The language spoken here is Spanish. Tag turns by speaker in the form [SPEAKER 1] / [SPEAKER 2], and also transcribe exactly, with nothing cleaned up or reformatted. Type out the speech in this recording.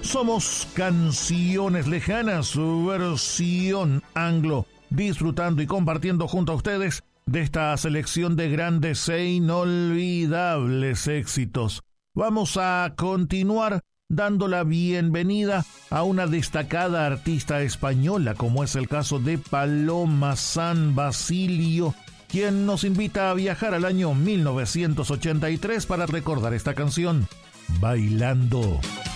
[SPEAKER 1] Somos Canciones Lejanas, versión anglo, disfrutando y compartiendo junto a ustedes de esta selección de grandes e inolvidables éxitos. Vamos a continuar dando la bienvenida a una destacada artista española, como es el caso de Paloma San Basilio, quien nos invita a viajar al año mil novecientos ochenta y tres para recordar esta canción, Bailando.